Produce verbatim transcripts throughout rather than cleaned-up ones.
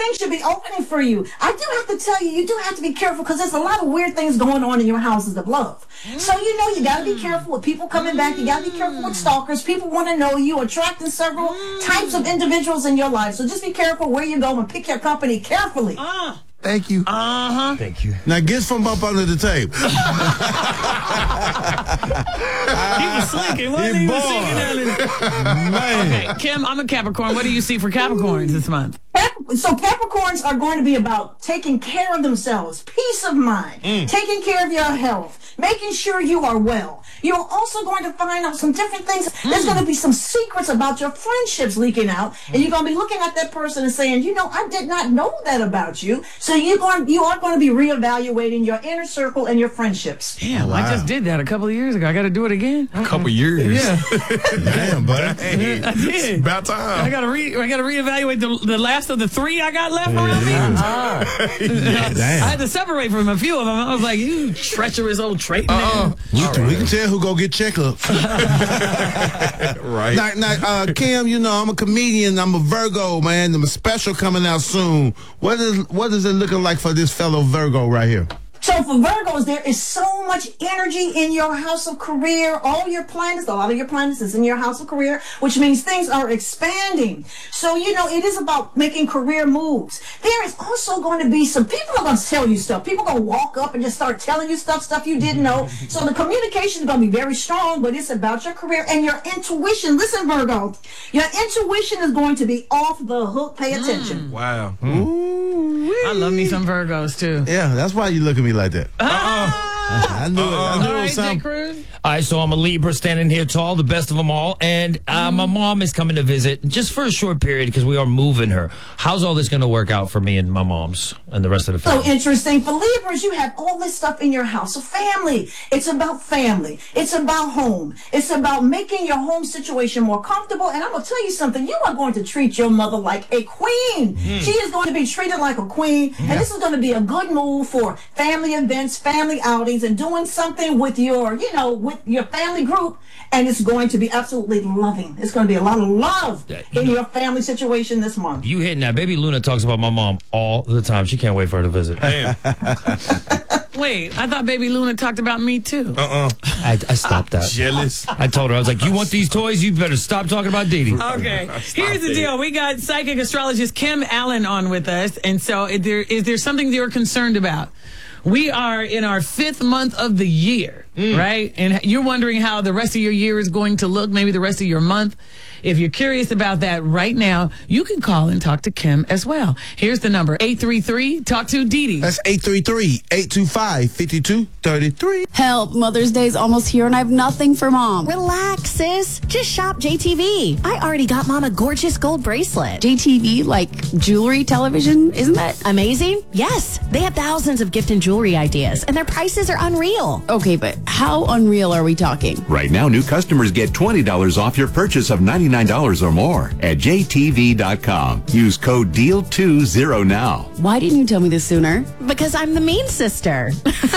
things should be opening for you. I do have to tell you, you do have to be careful because there's a lot of weird things going on in your houses of love. So, you know, you got to be careful with people coming back. You got to be careful with stalkers. People want to know you, attracting several types of individuals in your life. So just be careful where you go and pick your company carefully. Uh. Thank you. Uh-huh. Thank you. Now get from up under the table. He was slinking. Wasn't he? He was singing Man. Okay, Kim, I'm a Capricorn. What do you see for Capricorns this month? So Capricorns are going to be about taking care of themselves, peace of mind, mm. taking care of your health, making sure you are well. You're also going to find out some different things. Mm. There's going to be some secrets about your friendships leaking out, and you're going to be looking at that person and saying, you know, I did not know that about you. So you're going, you are going to be reevaluating your inner circle and your friendships. Damn, wow. I just did that a couple of years ago. I got to do it again. A couple years? Yeah. Damn, buddy. Hey, I did. It's about time. I got to re, I got to reevaluate the, the last of the three I got left around me. Uh-huh. Yeah, damn. I had to separate from a few of them. I was like, you treacherous old trait man. Uh-uh. We, right. we can tell who go get checkups. Right. Now, now uh, Kim, you know, I'm a comedian. I'm a Virgo, man. I'm a special coming out soon. What is what is it looking like for this fellow Virgo right here? So for Virgos, there is so much energy in your house of career. All your planets, a lot of your planets is in your house of career, which means things are expanding. So, you know, it is about making career moves. There is also going to be some people are going to tell you stuff. People are going to walk up and just start telling you stuff, stuff you didn't know. So the communication is going to be very strong, but it's about your career and your intuition. Listen, Virgo, your intuition is going to be off the hook. Pay attention. Mm. Wow. Mm. Ooh, I love me some Virgos, too. Yeah, that's why you look at me like that. Uh-uh. I knew it. I knew All it right, was something. Jay Cruz. All right, so I'm a Libra standing here tall, the best of them all. And uh, my mom is coming to visit just for a short period because we are moving her. How's all this going to work out for me and my mom's and the rest of the family? So interesting. For Libras, you have all this stuff in your house of family. It's about family. It's about home. It's about making your home situation more comfortable. And I'm going to tell you something. You are going to treat your mother like a queen. Mm. She is going to be treated like a queen. Yeah. And this is going to be a good move for family events, family outings, and doing something with your, you know, with your family group, and it's going to be absolutely loving. It's going to be a lot of love in your family situation this month. You hitting that. Baby Luna talks about my mom all the time. She can't wait for her to visit. Damn. Wait, I thought Baby Luna talked about me, too. Uh-uh. I, I stopped that. Jealous. I told her, I was like, you want these toys? You better stop talking about Dee Dee. Okay. Here's the deal. We got psychic astrologist Kim Allen on with us. And so is there, is there something you're concerned about? We are in our fifth month of the year, mm. right? And you're wondering how the rest of your year is going to look, maybe the rest of your month. If you're curious about that right now, you can call and talk to Kim as well. Here's the number, eight three three, talk to Dee Dee. That's eight three three, eight two five, five two three three. Help, Mother's Day's almost here and I have nothing for Mom. Relax, sis. Just shop J T V. I already got Mom a gorgeous gold bracelet. J T V, like jewelry, television, isn't that amazing? Yes. They have thousands of gift and jewelry ideas, and their prices are unreal. Okay, but how unreal are we talking? Right now, new customers get twenty dollars off your purchase of ninety-nine dollars or more at J T V dot com. Use code D E A L two zero now. Why didn't you tell me this sooner? Because I'm the mean sister.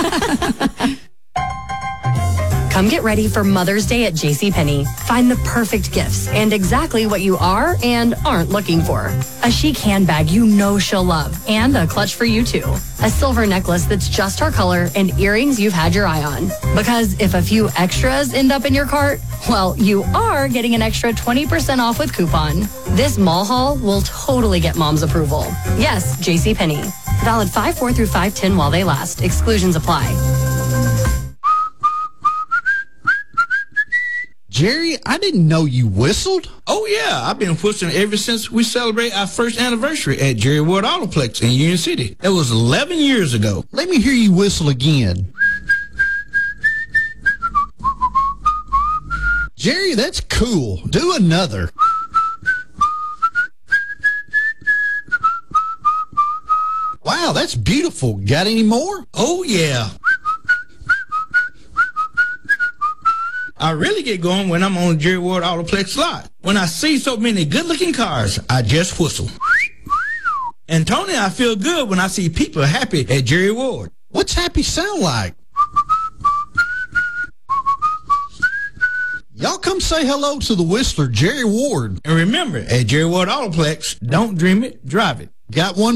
Come get ready for Mother's Day at JCPenney. Find the perfect gifts and exactly what you are and aren't looking for. A chic handbag you know she'll love, and a clutch for you too. A silver necklace that's just her color, and earrings you've had your eye on. Because if a few extras end up in your cart, well, you are getting an extra twenty percent off with coupon. This mall haul will totally get Mom's approval. Yes, JCPenney. Valid five four through five ten while they last. Exclusions apply. Jerry, I didn't know you whistled. Oh, yeah. I've been whistling ever since we celebrated our first anniversary at Jerry Ward Autoplex in Union City. That was eleven years ago. Let me hear you whistle again. Jerry, that's cool. Do another. Wow, that's beautiful. Got any more? Oh, yeah. I really get going when I'm on the Jerry Ward Autoplex lot. When I see so many good-looking cars, I just whistle. And Tony, I feel good when I see people happy at Jerry Ward. What's happy sound like? Y'all come say hello to the whistler, Jerry Ward. And remember, at Jerry Ward Autoplex, don't dream it, drive it. Got one